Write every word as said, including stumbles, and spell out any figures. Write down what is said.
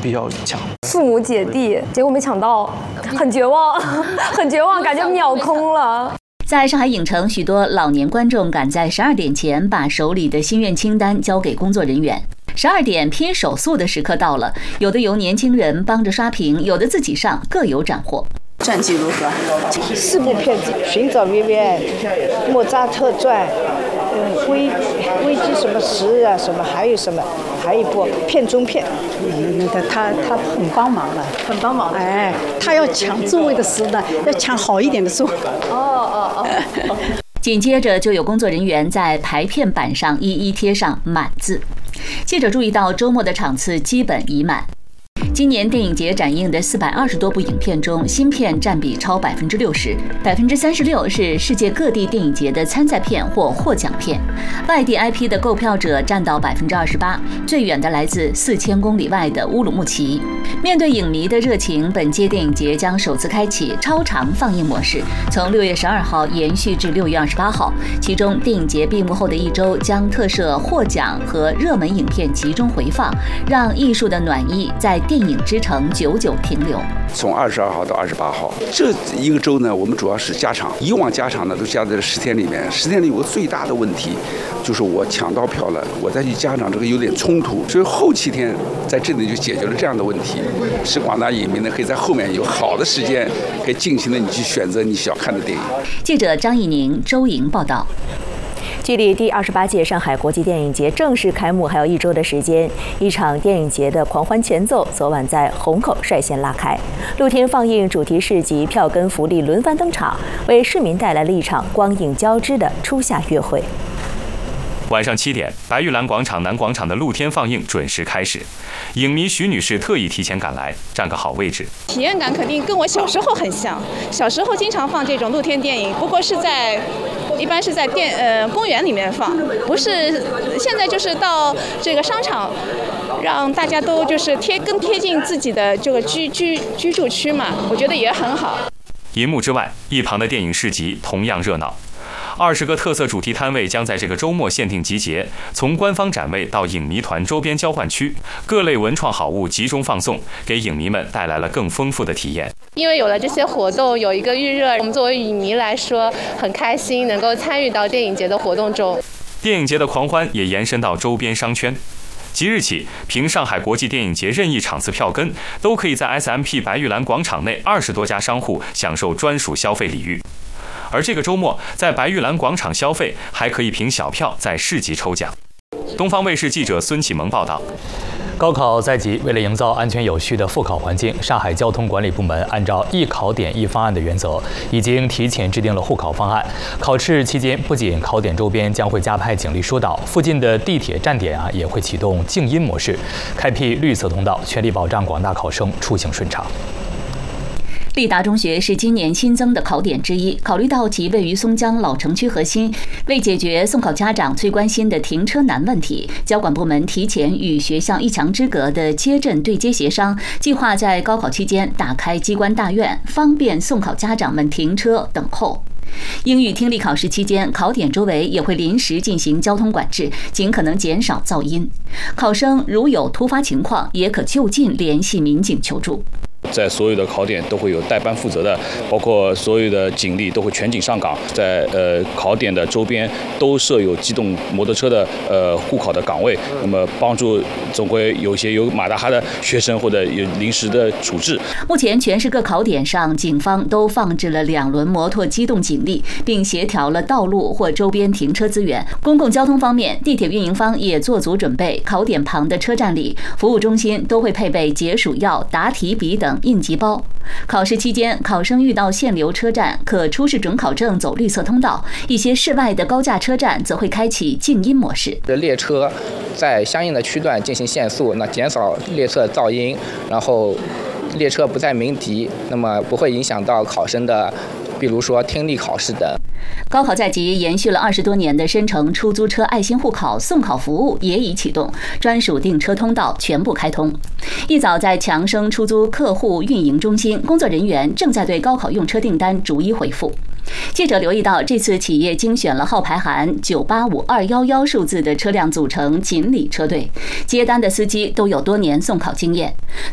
比较强。 父母姐弟，结果没抢到，很绝望，很绝望，感觉秒空了。 在上海影城，许多老年观众赶在十二点前把手里的心愿清单交给工作人员。十二点拼手速的时刻到了，有的由年轻人帮着刷屏，有的自己上，各有斩获。 战绩如何？ 四部片子：《寻找薇薇安》、《莫扎特传》、嗯，危危机什么十啊什么，还有什么，还有一部片中片。 嗯，那个他他很帮忙的， 很帮忙的。 哎，他要抢座位的时候呢，要抢好一点的座。 哦哦哦。 紧接着就有工作人员在排片板上一一贴上满字。记者注意到，周末的场次基本已满。今年电影节展映的四百二十多部影片中，新片占比超百分之六十，百分之三十六是世界各地电影节的参赛片或获奖片。外地 I P 的购票者占到百分之二十八，最远的来自四千公里外的乌鲁木齐。面对影迷的热情，本届电影节将首次开启超长放映模式，从六月十二号延续至六月二十八号。其中，电影节闭幕后的一周将特设获奖和热门影片集中回放，让艺术的暖意在电影之城久久停留。 从二十二号到二十八号这一个周呢，我们主要是加场。以往加场呢都加在十天里面，十天里有个最大的问题，就是我抢到票了，我再去加场这个有点冲突，所以后七天在这里就解决了这样的问题，使广大影迷呢可以在后面有好的时间，可以尽情的你去选择你想看的电影。 记者张怡宁、周莹报道。 距离第二十八届上海国际电影节正式开幕还有一周的时间，一场电影节的狂欢前奏昨晚在虹口率先拉开。露天放映、主题市集、票根福利轮番登场，为市民带来了一场光影交织的初夏约会。 晚上七点，白玉兰广场南广场的露天放映准时开始。影迷徐女士特意提前赶来，占个好位置。 体验感肯定跟我小时候很像，小时候经常放这种露天电影，不过是在一般是在电呃公园里面放，不是现在就是到这个商场，让大家都就是贴更贴近自己的这个居居居住区嘛，我觉得也很好。 银幕之外，一旁的电影市集同样热闹。二十个特色主题摊位将在这个周末限定集结，从官方展位到影迷团周边交换区，各类文创好物集中放送，给影迷们带来了更丰富的体验。 因为有了这些活动，有一个预热，我们作为影迷来说很开心，能够参与到电影节的活动中。 电影节的狂欢也延伸到周边商圈。即日起，凭上海国际电影节任意场次票根，都可以在 S M P 白玉兰广场内二十多家商户享受专属消费礼遇。而这个周末，在白玉兰广场消费，还可以凭小票在市集抽奖。东方卫视记者孙启蒙报道。 高考在即，为了营造安全有序的复考环境，上海交通管理部门按照一考点一方案的原则，已经提前制定了护考方案。考试期间，不仅考点周边将会加派警力疏导，附近的地铁站点啊也会启动静音模式，开辟绿色通道，全力保障广大考生出行顺畅。 立达中学是今年新增的考点之一。考虑到其位于松江老城区核心，为解决送考家长最关心的停车难问题，交管部门提前与学校一墙之隔的街镇对接协商，计划在高考期间打开机关大院，方便送考家长们停车等候。英语听力考试期间，考点周围也会临时进行交通管制，尽可能减少噪音。考生如有突发情况，也可就近联系民警求助。 在所有的考点都会有代班负责的，包括所有的警力都会全警上岗，在呃考点的周边都设有机动摩托车的呃护考的岗位，那么帮助总会有些有马大哈的学生或者有临时的处置。 目前全市各考点上，警方都放置了两轮摩托机动警力，并协调了道路或周边停车资源。公共交通方面，地铁运营方也做足准备，考点旁的车站里，服务中心都会配备解暑药、答题笔等应急包。考试期间，考生遇到限流车站，可出示准考证走绿色通道；一些室外的高架车站则会开启静音模式。 列车在相应的区段进行限速，那减少列车噪音，然后列车不再鸣笛，那么不会影响到考生的，比如说听力考试等。 高考在即，延续了二十多年的深成出租车爱心护考送考服务也已启动，专属订车通道全部开通。一早在强生出租客户运营中心，工作人员正在对高考用车订单逐一回复。记者留意到，这次企业精选了号牌含九八五二一一数字的车辆组成锦鲤车队，接单的司机都有多年送考经验。